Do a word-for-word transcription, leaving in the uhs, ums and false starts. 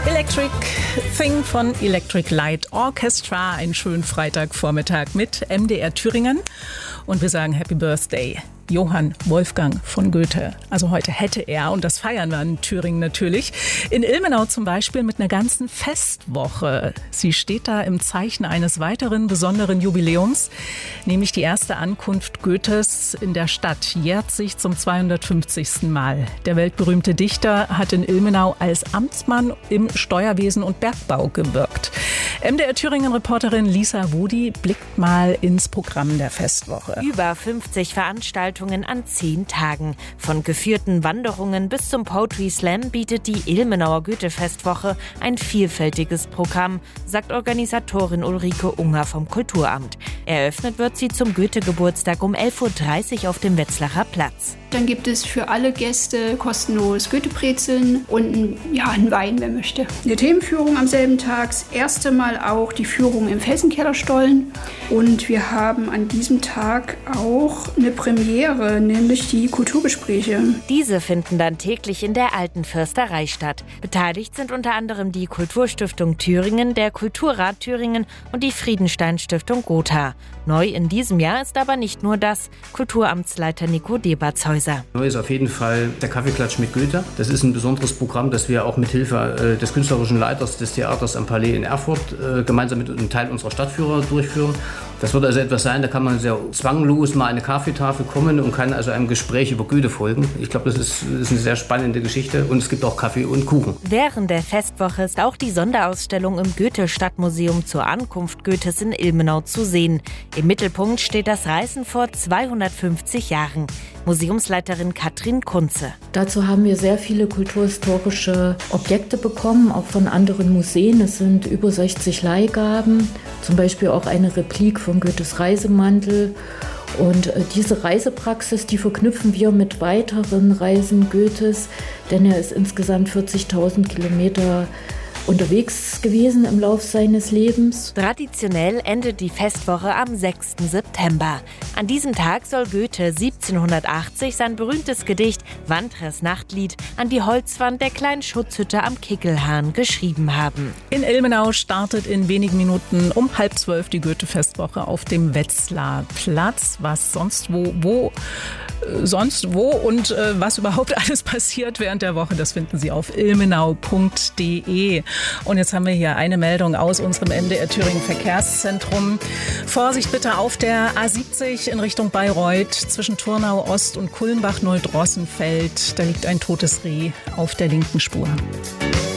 Electric Thing von Electric Light Orchestra. Einen schönen Freitagvormittag mit M D R Thüringen. Und wir sagen Happy Birthday, Johann Wolfgang von Goethe. Also heute hätte er, und das feiern wir in Thüringen natürlich, in Ilmenau zum Beispiel mit einer ganzen Festwoche. Sie steht da im Zeichen eines weiteren besonderen Jubiläums, nämlich die erste Ankunft Goethes in der Stadt jährt sich zum zweihundertfünfzigsten Mal. Der weltberühmte Dichter hat in Ilmenau als Amtsmann im Steuerwesen und Bergbau gewirkt. M D R Thüringen-Reporterin Lisa Wudi blickt mal ins Programm der Festwoche. Über fünfzig Veranstaltungen an zehn Tagen. Von geführten Wanderungen bis zum Poetry Slam bietet die Ilmenauer Goethe-Festwoche ein vielfältiges Programm, sagt Organisatorin Ulrike Unger vom Kulturamt. Eröffnet wird sie zum Goethe-Geburtstag um elf Uhr dreißig auf dem Wetzlacher Platz. Dann gibt es für alle Gäste kostenlos Goethe-Brezeln und ein, ja, einen Wein, wer möchte. Eine Themenführung am selben Tag, das erste Mal auch die Führung im Felsenkellerstollen. Und wir haben an diesem Tag auch eine Premiere, nämlich die Kulturgespräche. Diese finden dann täglich in der Alten Försterei statt. Beteiligt sind unter anderem die Kulturstiftung Thüringen, der Kulturrat Thüringen und die Friedenstein-Stiftung Gotha. Neu in diesem Jahr ist aber nicht nur das. Kulturamtsleiter Nico Debertshäuser. Neu ist auf jeden Fall der Kaffeeklatsch mit Goethe. Das ist ein besonderes Programm, das wir auch mit Hilfe äh, des künstlerischen Leiters des Theaters am Palais in Erfurt äh, gemeinsam mit einem Teil unserer Stadtführer durchführen. Das wird also etwas sein, da kann man sehr zwanglos mal an eine Kaffeetafel kommen und kann also einem Gespräch über Goethe folgen. Ich glaube, das ist, ist eine sehr spannende Geschichte und es gibt auch Kaffee und Kuchen. Während der Festwoche ist auch die Sonderausstellung im Goethe-Stadtmuseum zur Ankunft Goethes in Ilmenau zu sehen. Im Mittelpunkt steht das Reisen vor zweihundertfünfzig Jahren. Museumsleiterin Katrin Kunze. Dazu haben wir sehr viele kulturhistorische Objekte bekommen, auch von anderen Museen. Es sind über sechzig Leihgaben, zum Beispiel auch eine Replik von Goethes Reisemantel. Und diese Reisepraxis, die verknüpfen wir mit weiteren Reisen Goethes, denn er ist insgesamt vierzigtausend Kilometer unterwegs gewesen im Lauf seines Lebens. Traditionell endet die Festwoche am sechsten September. An diesem Tag soll Goethe siebzehnhundertachtzig sein berühmtes Gedicht Wantres Nachtlied an die Holzwand der kleinen Schutzhütte am Kickelhahn geschrieben haben. In Ilmenau startet in wenigen Minuten um halb zwölf die Goethe-Festwoche auf dem Wetzlar Platz. Was sonst wo, wo, äh, sonst wo und äh, was überhaupt alles passiert während der Woche, das finden Sie auf ilmenau punkt de. Und jetzt haben wir hier eine Meldung aus unserem M D R Thüringen Verkehrszentrum. Vorsicht bitte auf der A siebzig in Richtung Bayreuth zwischen Turnau Ost und Kulmbach-Neudrossenfeld. Da liegt ein totes Reh auf der linken Spur.